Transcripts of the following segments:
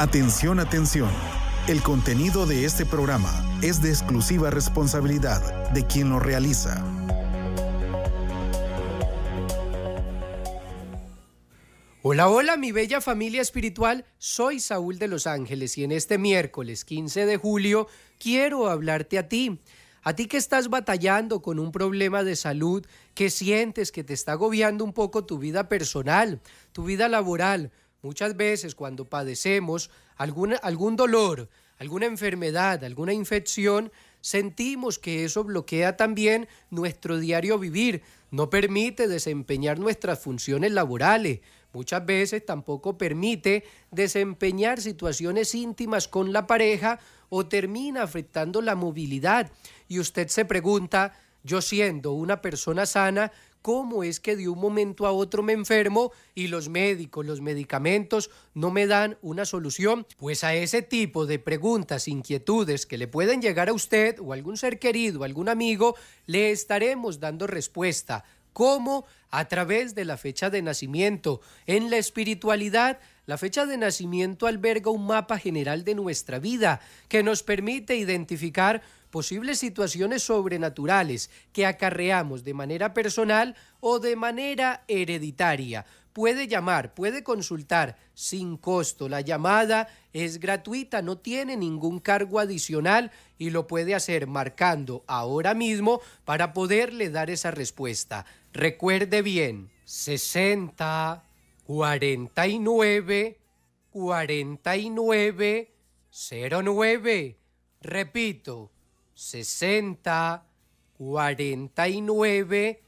Atención, atención. El contenido de este programa es de exclusiva responsabilidad de quien lo realiza. Hola, hola, mi bella familia espiritual. Soy Saúl de Los Ángeles y en este miércoles 15 de julio quiero hablarte a ti que estás batallando con un problema de salud, que sientes que te está agobiando un poco tu vida personal, tu vida laboral. Muchas veces cuando padecemos algún dolor, alguna enfermedad, alguna infección, sentimos que eso bloquea también nuestro diario vivir, no permite desempeñar nuestras funciones laborales. Muchas veces tampoco permite desempeñar situaciones íntimas con la pareja o termina afectando la movilidad. Y usted se pregunta, yo siendo una persona sana, ¿cómo es que de un momento a otro me enfermo y los médicos, los medicamentos no me dan una solución? Pues a ese tipo de preguntas, inquietudes que le pueden llegar a usted o a algún ser querido, algún amigo, le estaremos dando respuesta. ¿Cómo? A través de la fecha de nacimiento. En la espiritualidad, la fecha de nacimiento alberga un mapa general de nuestra vida que nos permite identificar posibles situaciones sobrenaturales que acarreamos de manera personal o de manera hereditaria. Puede llamar, puede consultar sin costo. La llamada es gratuita, no tiene ningún cargo adicional y lo puede hacer marcando ahora mismo para poderle dar esa respuesta. Recuerde bien, 60 49 49 09. Repito, 60 49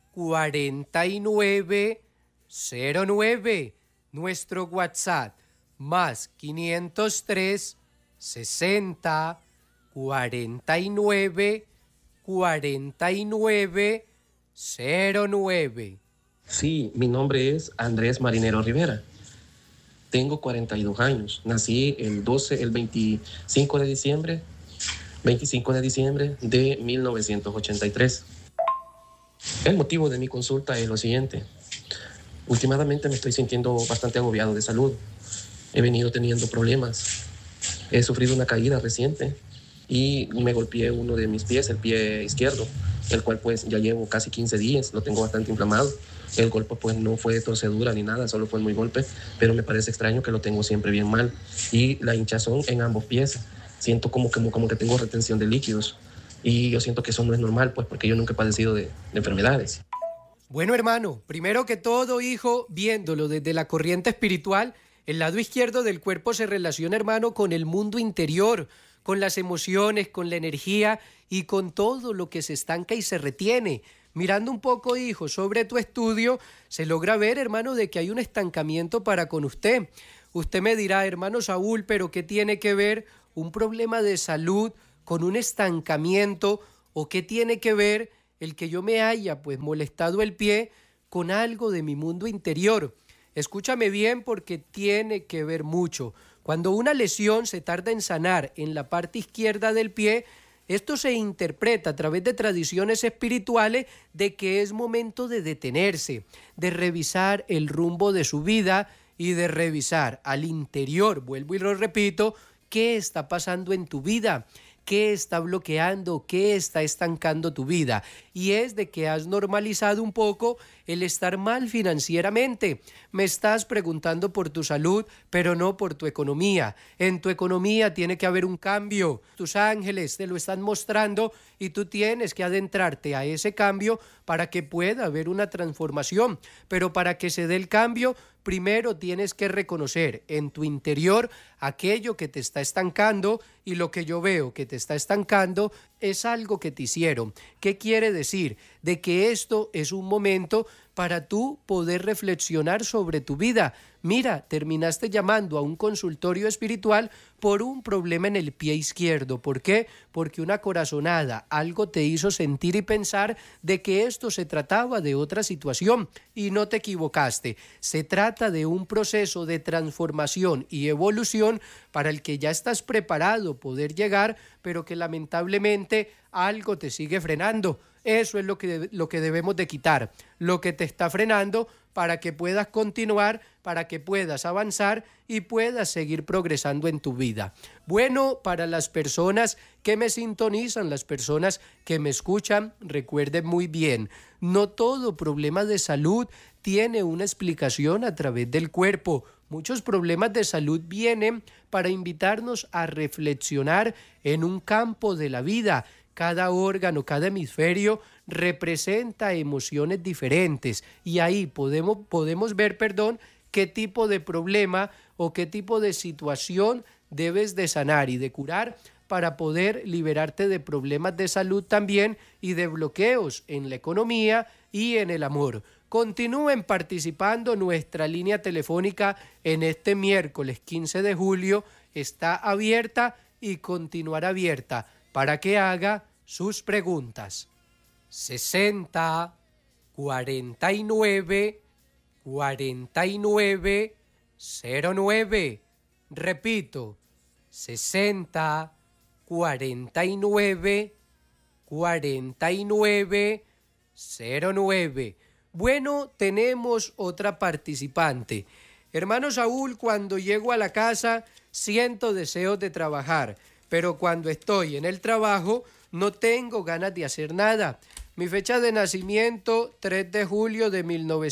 49 09. Nuestro WhatsApp más 503 60 49 49 09. Sí, mi nombre es Andrés Marinero Rivera. Tengo 42 años. Nací el 25 de diciembre de 1983. El motivo de mi consulta es lo siguiente. Últimamente me estoy sintiendo bastante agobiado de salud. He venido teniendo problemas. He sufrido una caída reciente y me golpeé uno de mis pies, el pie izquierdo, el cual pues ya llevo casi 15 días, lo tengo bastante inflamado. El golpe pues no fue de torcedura ni nada, solo fue muy golpe, pero me parece extraño que lo tengo siempre bien mal. Y la hinchazón en ambos pies, siento como que tengo retención de líquidos y yo siento que eso no es normal pues porque yo nunca he padecido de enfermedades. Bueno, hermano, primero que todo, hijo, viéndolo desde la corriente espiritual, el lado izquierdo del cuerpo se relaciona, hermano, con el mundo interior, con las emociones, con la energía y con todo lo que se estanca y se retiene. Mirando un poco, hijo, sobre tu estudio, se logra ver, hermano, de que hay un estancamiento para con usted. Usted me dirá, hermano Saúl, pero ¿qué tiene que ver un problema de salud con un estancamiento? ¿O qué tiene que ver el que yo me haya pues molestado el pie con algo de mi mundo interior? Escúchame bien porque tiene que ver mucho. Cuando una lesión se tarda en sanar en la parte izquierda del pie, esto se interpreta a través de tradiciones espirituales de que es momento de detenerse, de revisar el rumbo de su vida y de revisar al interior, vuelvo y lo repito, qué está pasando en tu vida. ¿Qué está bloqueando? ¿Qué está estancando tu vida? Y es de que has normalizado un poco el estar mal financieramente. Me estás preguntando por tu salud, pero no por tu economía. En tu economía tiene que haber un cambio. Tus ángeles te lo están mostrando y tú tienes que adentrarte a ese cambio para que pueda haber una transformación. Pero para que se dé el cambio, primero tienes que reconocer en tu interior aquello que te está estancando, y lo que yo veo que te está estancando es algo que te hicieron. ¿Qué quiere decir? De que esto es un momento para tú poder reflexionar sobre tu vida. Mira, terminaste llamando a un consultorio espiritual por un problema en el pie izquierdo. ¿Por qué? Porque una corazonada, algo te hizo sentir y pensar de que esto se trataba de otra situación y no te equivocaste. Se trata de un proceso de transformación y evolución para el que ya estás preparado poder llegar, pero que lamentablemente algo te sigue frenando. Eso es lo que debemos de quitar, lo que te está frenando para que puedas continuar, para que puedas avanzar y puedas seguir progresando en tu vida. Bueno, para las personas que me sintonizan, las personas que me escuchan, recuerden muy bien, no todo problema de salud tiene una explicación a través del cuerpo. Muchos problemas de salud vienen para invitarnos a reflexionar en un campo de la vida. Cada órgano, cada hemisferio representa emociones diferentes y ahí podemos ver, qué tipo de problema o qué tipo de situación debes de sanar y de curar para poder liberarte de problemas de salud también y de bloqueos en la economía y en el amor. Continúen participando. Nuestra línea telefónica en este miércoles 15 de julio está abierta y continuará abierta para que haga sus preguntas. 60 49 49 09. Repito, 60 49 49 09. Bueno, tenemos otra participante. Hermano Saúl, cuando llego a la casa siento deseos de trabajar, pero cuando estoy en el trabajo no tengo ganas de hacer nada. Mi fecha de nacimiento, 3 de julio de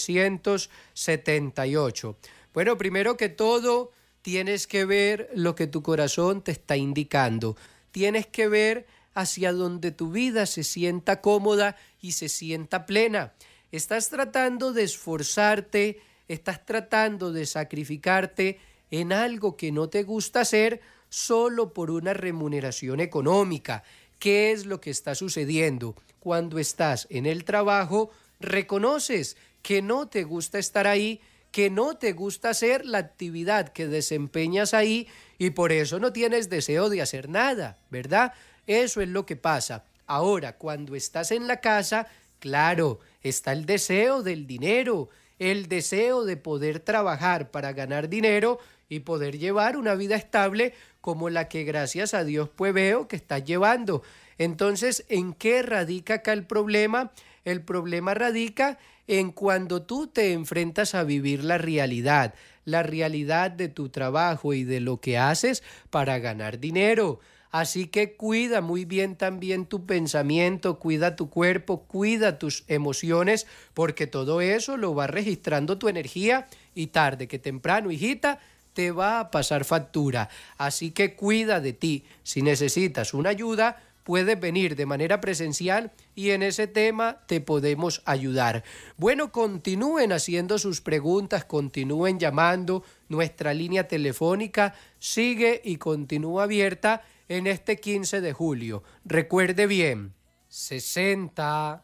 1978. Bueno, primero que todo, tienes que ver lo que tu corazón te está indicando. Tienes que ver hacia donde tu vida se sienta cómoda y se sienta plena. Estás tratando de esforzarte, estás tratando de sacrificarte en algo que no te gusta hacer solo por una remuneración económica. ¿Qué es lo que está sucediendo? Cuando estás en el trabajo, reconoces que no te gusta estar ahí, que no te gusta hacer la actividad que desempeñas ahí y por eso no tienes deseo de hacer nada, ¿verdad? Eso es lo que pasa. Ahora, cuando estás en la casa, claro, está el deseo del dinero, el deseo de poder trabajar para ganar dinero y poder llevar una vida estable como la que gracias a Dios pues veo que estás llevando. Entonces, ¿en qué radica acá el problema? El problema radica en cuando tú te enfrentas a vivir la realidad de tu trabajo y de lo que haces para ganar dinero. Así que cuida muy bien también tu pensamiento, cuida tu cuerpo, cuida tus emociones, porque todo eso lo va registrando tu energía y tarde que temprano, hijita, te va a pasar factura. Así que cuida de ti. Si necesitas una ayuda, puedes venir de manera presencial y en ese tema te podemos ayudar. Bueno, continúen haciendo sus preguntas, continúen llamando. Nuestra línea telefónica sigue y continúa abierta en este 15 de julio. Recuerde bien, 60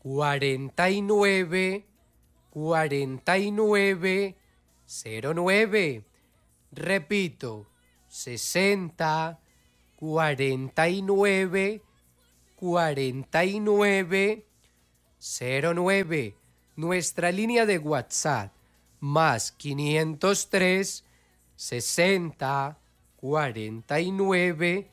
49 49 09. Repito, 60 49 49 09. Nuestra línea de WhatsApp, más 503 60 49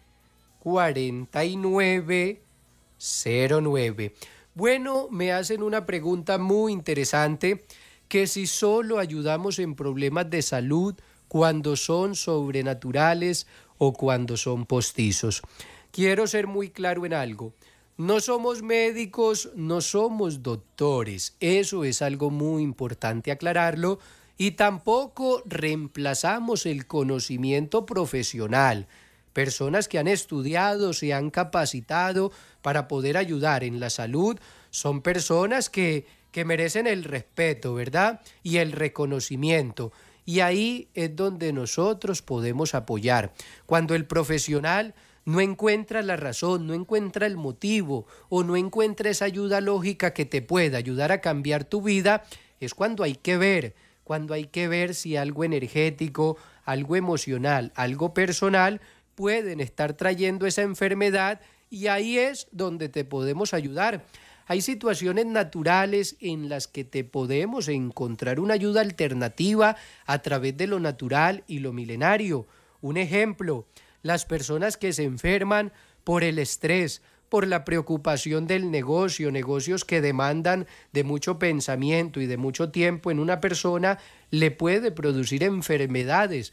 49 09. Bueno, me hacen una pregunta muy interesante, que si solo ayudamos en problemas de salud cuando son sobrenaturales o cuando son postizos. Quiero ser muy claro en algo. No somos médicos, no somos doctores. Eso es algo muy importante aclararlo. Y tampoco reemplazamos el conocimiento profesional. Personas que han estudiado, se han capacitado para poder ayudar en la salud, son personas que merecen el respeto, ¿verdad? Y el reconocimiento. Y ahí es donde nosotros podemos apoyar. Cuando el profesional no encuentra la razón, no encuentra el motivo o no encuentra esa ayuda lógica que te pueda ayudar a cambiar tu vida, es cuando hay que ver si algo energético, algo emocional, algo personal pueden estar trayendo esa enfermedad y ahí es donde te podemos ayudar. Hay situaciones naturales en las que te podemos encontrar una ayuda alternativa a través de lo natural y lo milenario. Un ejemplo, las personas que se enferman por el estrés, por la preocupación del negocio, negocios que demandan de mucho pensamiento y de mucho tiempo en una persona, le puede producir enfermedades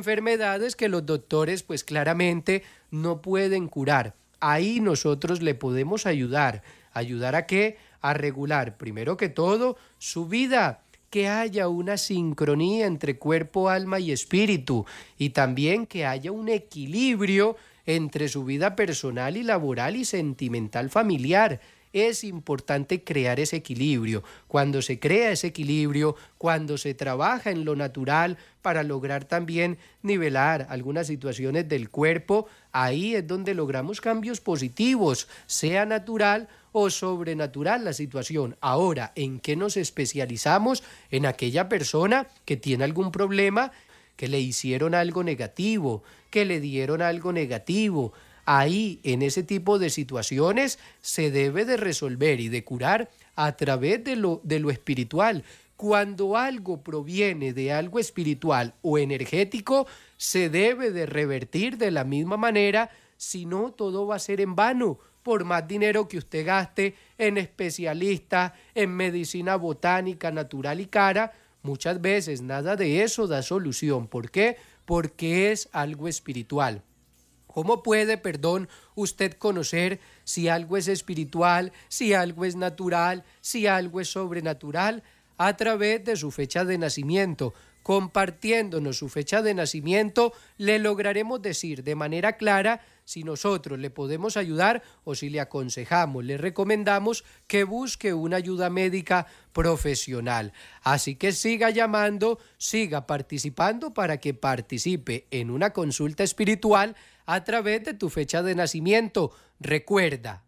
que los doctores pues claramente no pueden curar. Ahí nosotros le podemos ayudar. ¿Ayudar a qué? A regular, primero que todo, su vida, que haya una sincronía entre cuerpo, alma y espíritu, y también que haya un equilibrio entre su vida personal y laboral y sentimental familiar. Es importante crear ese equilibrio. Cuando se crea ese equilibrio, cuando se trabaja en lo natural para lograr también nivelar algunas situaciones del cuerpo, ahí es donde logramos cambios positivos, sea natural o sobrenatural la situación. Ahora, ¿en qué nos especializamos? En aquella persona que tiene algún problema, que le hicieron algo negativo, que le dieron algo negativo. Ahí, en ese tipo de situaciones, se debe de resolver y de curar a través de lo espiritual. Cuando algo proviene de algo espiritual o energético, se debe de revertir de la misma manera, si no, todo va a ser en vano. Por más dinero que usted gaste en especialistas, en medicina botánica, natural y cara, muchas veces nada de eso da solución. ¿Por qué? Porque es algo espiritual. ¿Cómo puede, usted conocer si algo es espiritual, si algo es natural, si algo es sobrenatural? A través de su fecha de nacimiento. Compartiéndonos su fecha de nacimiento, le lograremos decir de manera clara si nosotros le podemos ayudar o si le aconsejamos, le recomendamos que busque una ayuda médica profesional. Así que siga llamando, siga participando para que participe en una consulta espiritual a través de tu fecha de nacimiento. Recuerda,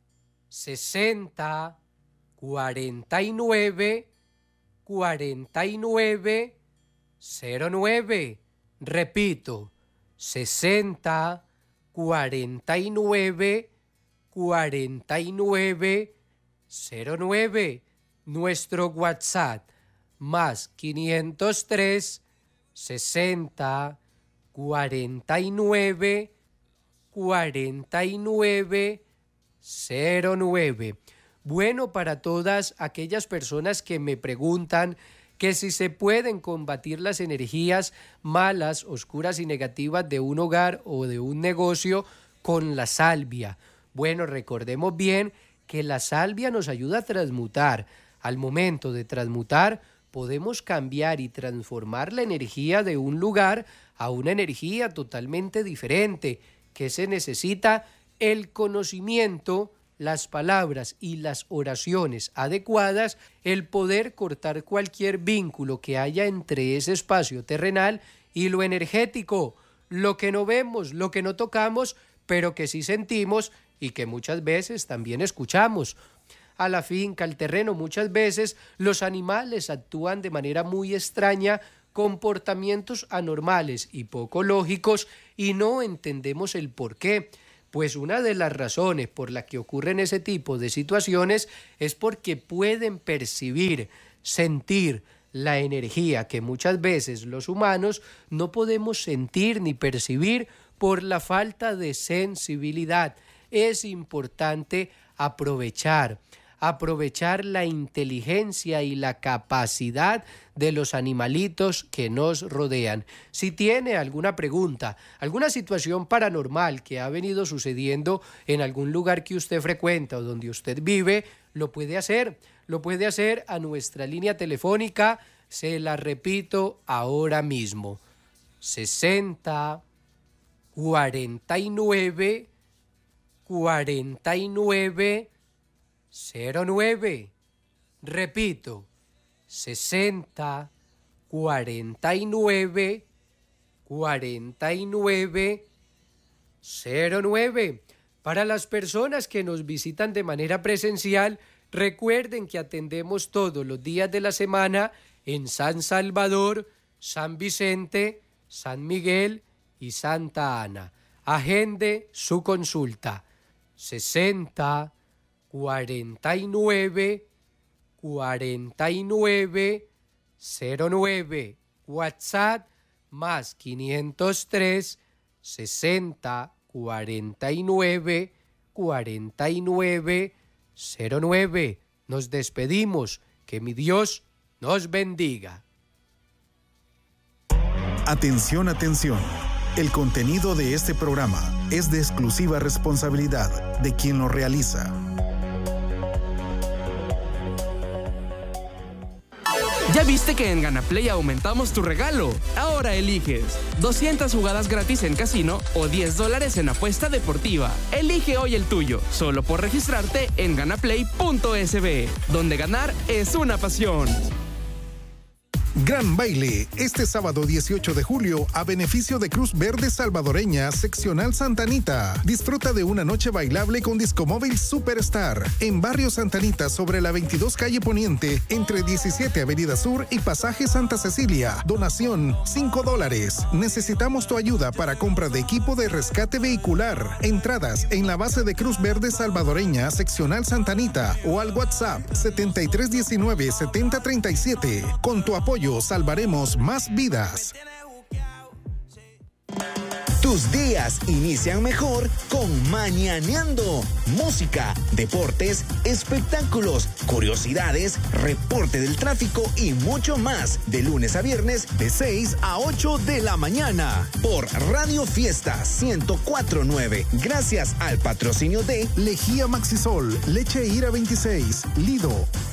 60 49 49 09. Repito, 60 49 49 09. Nuestro WhatsApp más 503 60 49 49 09. Bueno, para todas aquellas personas que me preguntan que si se pueden combatir las energías malas, oscuras y negativas de un hogar o de un negocio con la salvia. Bueno, recordemos bien que la salvia nos ayuda a transmutar. Al momento de transmutar, podemos cambiar y transformar la energía de un lugar a una energía totalmente diferente. ¿Qué se necesita? El conocimiento, las palabras y las oraciones adecuadas, el poder cortar cualquier vínculo que haya entre ese espacio terrenal y lo energético, lo que no vemos, lo que no tocamos, pero que sí sentimos y que muchas veces también escuchamos. A la finca, al terreno, muchas veces los animales actúan de manera muy extraña, comportamientos anormales y poco lógicos, y no entendemos el por qué. Pues una de las razones por las que ocurren ese tipo de situaciones es porque pueden percibir, sentir la energía que muchas veces los humanos no podemos sentir ni percibir por la falta de sensibilidad. Es importante aprovechar la inteligencia y la capacidad de los animalitos que nos rodean. Si tiene alguna pregunta, alguna situación paranormal que ha venido sucediendo en algún lugar que usted frecuenta o donde usted vive, lo puede hacer a nuestra línea telefónica, se la repito ahora mismo, 60 49 49 09. Repito, 60 49 49 09. Para las personas que nos visitan de manera presencial, recuerden que atendemos todos los días de la semana en San Salvador, San Vicente, San Miguel y Santa Ana. Agende su consulta. 60 49 49 09. WhatsApp más 503 60 49 4909. Nos despedimos. Que mi Dios nos bendiga. Atención, atención. El contenido de este programa es de exclusiva responsabilidad de quien lo realiza. ¿Ya viste que en Ganaplay aumentamos tu regalo? Ahora eliges 200 jugadas gratis en casino o $10 en apuesta deportiva. Elige hoy el tuyo, solo por registrarte en ganaplay.sb, donde ganar es una pasión. Gran baile, este sábado 18 de julio a beneficio de Cruz Verde Salvadoreña, Seccional Santa Anita. Disfruta de una noche bailable con Discomóvil Superstar en Barrio Santa Anita sobre la 22 Calle Poniente, entre 17 Avenida Sur y Pasaje Santa Cecilia. Donación $5. Necesitamos tu ayuda para compra de equipo de rescate vehicular. Entradas en la base de Cruz Verde Salvadoreña, Seccional Santa Anita o al WhatsApp 7319-7037. Con tu apoyo salvaremos más vidas. Tus días inician mejor con Mañaneando. Música, deportes, espectáculos, curiosidades, reporte del tráfico y mucho más. De lunes a viernes de 6 a 8 de la mañana. Por Radio Fiesta 104.9. Gracias al patrocinio de Lejía Maxisol, Leche Ira 26, Lido,